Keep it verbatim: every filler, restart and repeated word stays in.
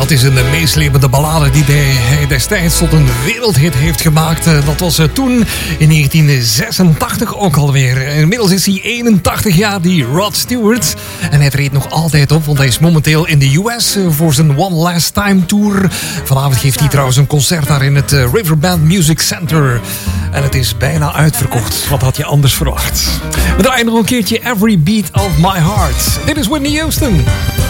Dat is een meeslepende ballade die hij destijds tot een wereldhit heeft gemaakt. Dat was toen in negentien zesentachtig ook alweer. Inmiddels is hij eenentachtig jaar, die Rod Stewart. En hij treedt nog altijd op, want hij is momenteel in de U S voor zijn One Last Time Tour. Vanavond geeft hij trouwens een concert daar in het Riverbend Music Center. En het is bijna uitverkocht. Wat had je anders verwacht? We draaien nog een keertje Every Beat of My Heart. Dit is Whitney Houston.